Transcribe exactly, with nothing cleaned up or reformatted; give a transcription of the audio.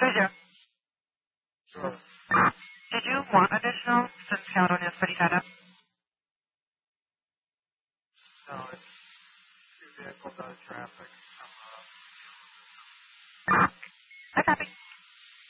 Did you? Sure. Did you want additional since Caledonia's pretty tied up? No, it's two vehicles out of traffic.